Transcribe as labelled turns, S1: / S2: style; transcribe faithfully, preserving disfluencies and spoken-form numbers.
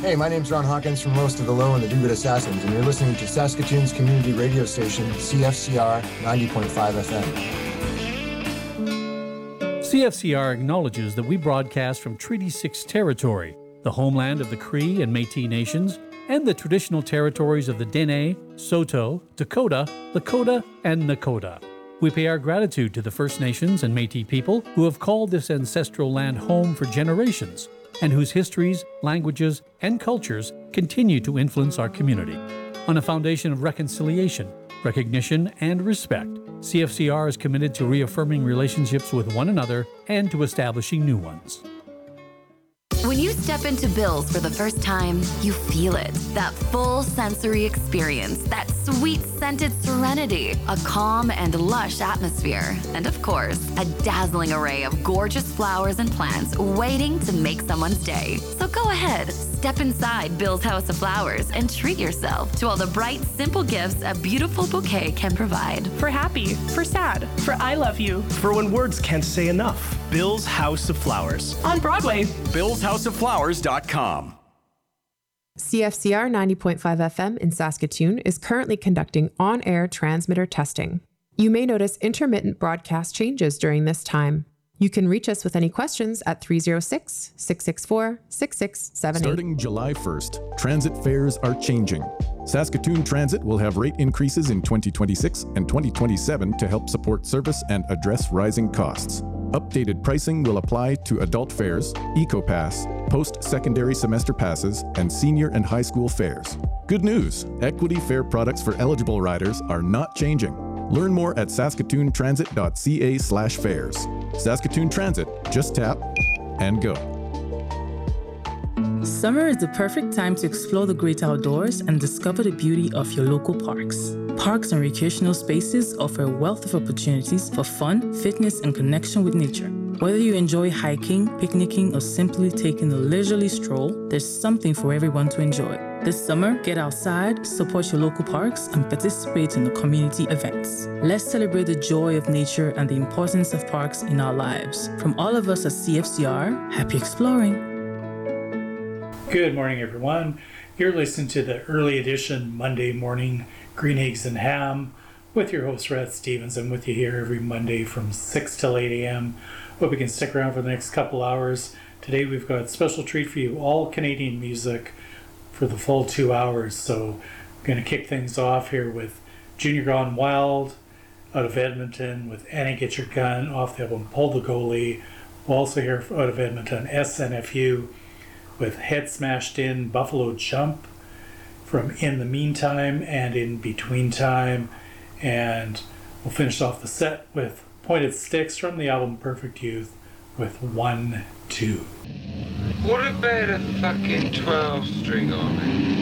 S1: Hey, my name's Ron Hawkins from Most of the Low and the Do-Good Assassins, and you're listening to Saskatoon's community radio station, C F C R ninety point five F M.
S2: C F C R acknowledges that we broadcast from Treaty six territory, the homeland of the Cree and Métis nations, and the traditional territories of the Dene, Saulteaux, Dakota, Lakota, and Nakota. We pay our gratitude to the First Nations and Métis people who have called this ancestral land home for generations, and whose histories, languages, and cultures continue to influence our community. On a foundation of reconciliation, recognition, and respect, C F C R is committed to reaffirming relationships with one another and to establishing new ones.
S3: When you step into Bill's for the first time, you feel it. That full sensory experience, that sweet scented serenity, a calm and lush atmosphere, and of course, a dazzling array of gorgeous flowers and plants waiting to make someone's day. So go ahead, step inside Bill's House of Flowers and treat yourself to all the bright, simple gifts a beautiful bouquet can provide.
S4: For happy, for sad, for I love you.
S5: For when words can't say enough. Bill's House of Flowers.
S4: On Broadway.
S6: bills house of flowers dot com.
S7: C F C R ninety point five F M in Saskatoon is currently conducting on-air transmitter testing. You may notice intermittent broadcast changes during this time. You can reach us with any questions at three oh six, six six four, six six seven eight.
S8: Starting July first, transit fares are changing. Saskatoon Transit will have rate increases in twenty twenty-six and twenty twenty-seven to help support service and address rising costs. Updated pricing will apply to adult fares, EcoPass, post-secondary semester passes, and senior and high school fares. Good news! Equity fare products for eligible riders are not changing. Learn more at saskatoontransit.ca slash fares. Saskatoon Transit, just tap and go.
S9: Summer is the perfect time to explore the great outdoors and discover the beauty of your local parks. Parks and recreational spaces offer a wealth of opportunities for fun, fitness, and connection with nature. Whether you enjoy hiking, picnicking, or simply taking a leisurely stroll, there's something for everyone to enjoy. This summer, get outside, support your local parks, and participate in the community events. Let's celebrate the joy of nature and the importance of parks in our lives. From all of us at C F C R, happy exploring.
S10: Good morning, everyone. You're listening to the early edition Monday morning Green Eggs and Ham with your host, Rhett Stevens. I'm with you here every Monday from six till eight a.m. Hope you can stick around for the next couple hours. Today we've got a special treat for you, all Canadian music for the full two hours. So I'm going to kick things off here with Junior Gone Wild out of Edmonton with Annie Get Your Gun off the album Pull the Goalie. We'll also hear out of Edmonton S N F U with Head Smashed In, Buffalo Jump from In the Meantime and In Between Time. And we'll finish off the set with Pointed Sticks from the album Perfect Youth with One, Two.
S11: What about a fucking twelve string on it?